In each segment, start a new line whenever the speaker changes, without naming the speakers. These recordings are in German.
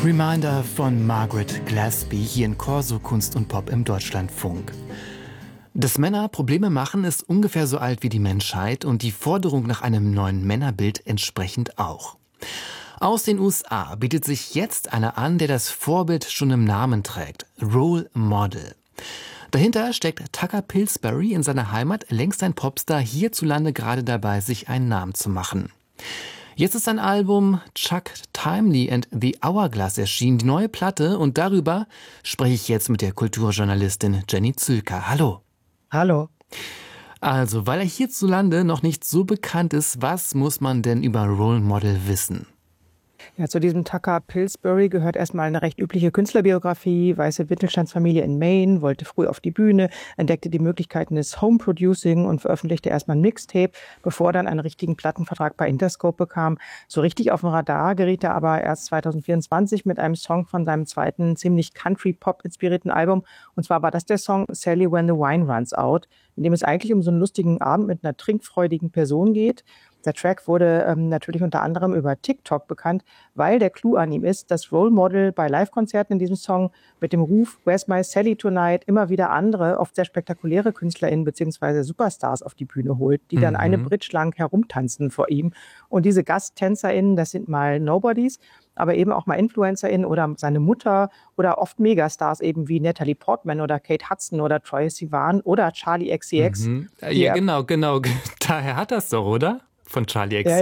Reminder von Margaret Glasby hier in Corso Kunst und Pop im Deutschlandfunk. Dass Männer Probleme machen, ist ungefähr so alt wie die Menschheit und die Forderung nach einem neuen Männerbild entsprechend auch. Aus den USA bietet sich jetzt einer an, der das Vorbild schon im Namen trägt: Role Model. Dahinter steckt Tucker Pillsbury, in seiner Heimat längst ein Popstar, hierzulande gerade dabei, sich einen Namen zu machen. Jetzt ist sein Album Chuck Timely and the Hourglass erschienen, die neue Platte, und darüber spreche ich jetzt mit der Kulturjournalistin Jenny Zülker. Hallo.
Hallo.
Also, weil er hierzulande noch nicht so bekannt ist, was muss man denn über Role Model wissen?
Ja, zu diesem Tucker Pillsbury gehört erstmal eine recht übliche Künstlerbiografie. Weiße Mittelstandsfamilie in Maine, wollte früh auf die Bühne, entdeckte die Möglichkeiten des Home-Producing und veröffentlichte erstmal ein Mixtape, bevor er dann einen richtigen Plattenvertrag bei Interscope bekam. So richtig auf dem Radar geriet er aber erst 2024 mit einem Song von seinem zweiten, ziemlich Country-Pop-inspirierten Album. Und zwar war das der Song Sally When the Wine Runs Out, in dem es eigentlich um so einen lustigen Abend mit einer trinkfreudigen Person geht. Der Track wurde natürlich unter anderem über TikTok bekannt, weil der Clou an ihm ist, dass Role Model bei Live-Konzerten in diesem Song mit dem Ruf Where's My Sally Tonight immer wieder andere, oft sehr spektakuläre KünstlerInnen bzw. Superstars auf die Bühne holt, die dann eine Bridge lang herumtanzen vor ihm. Und diese GasttänzerInnen, das sind mal Nobodies, aber eben auch mal InfluencerInnen oder seine Mutter oder oft Megastars eben wie Natalie Portman oder Kate Hudson oder Troye Sivan oder Charli XCX.
Ja, genau. Daher hat das doch, oder? Von Charli XCX.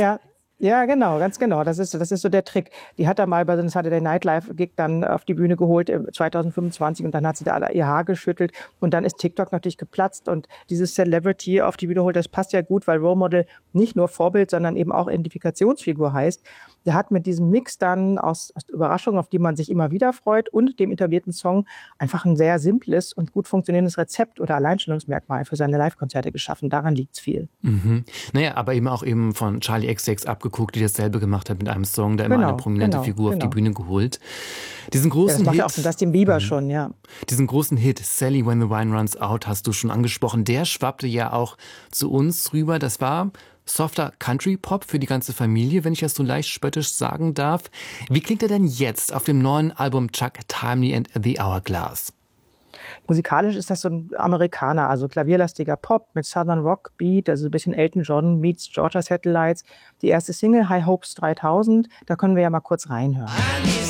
Ja, genau, ganz genau. Das ist so der Trick. Die hat er mal bei so einem Saturday Night Live Gig dann auf die Bühne geholt 2025 und dann hat sie da alle ihr Haar geschüttelt und dann ist TikTok natürlich geplatzt und dieses Celebrity auf die Bühne holt, das passt ja gut, weil Role Model nicht nur Vorbild, sondern eben auch Identifikationsfigur heißt. Der hat mit diesem Mix dann aus Überraschungen, auf die man sich immer wieder freut, und dem etablierten Song einfach ein sehr simples und gut funktionierendes Rezept oder Alleinstellungsmerkmal für seine Live-Konzerte geschaffen. Daran liegt's viel.
Naja, aber eben auch eben von Charli XCX abgeguckt, die dasselbe gemacht hat mit einem Song, da immer eine prominente Figur auf die Bühne geholt. Diesen großen
das macht
Hit,
ja auch Justin Bieber schon, ja.
Diesen großen Hit Sally When the Wine Runs Out hast du schon angesprochen. Der schwappte ja auch zu uns rüber. Das war softer Country-Pop für die ganze Familie, wenn ich das so leicht spöttisch sagen darf. Wie klingt er denn jetzt auf dem neuen Album Chuck Timely and the Hourglass?
Musikalisch ist das so ein Amerikaner, also klavierlastiger Pop mit Southern Rock Beat, also ein bisschen Elton John meets Georgia Satellites. Die erste Single High Hopes 3000, da können wir ja mal kurz reinhören.